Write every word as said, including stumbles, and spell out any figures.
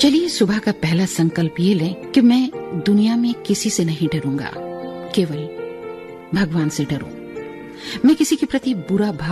चलिए सुबह का पहला संकल्प ये लें कि मैं दुनिया में किसी से नहीं डरूंगा, केवल भगवान से डरूं। मैं किसी के प्रति बुरा भाव